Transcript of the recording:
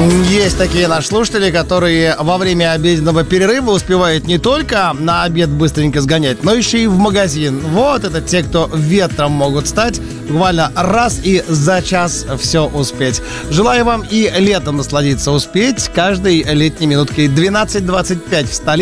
Есть такие наши слушатели, которые во время обеденного перерыва успевают не только на обед быстренько сгонять, но еще и в магазин. Вот это те, кто ветром могут стать. Буквально раз и за час все успеть. Желаю вам и летом насладиться успеть каждой летней минуткой. 12:25 в столице.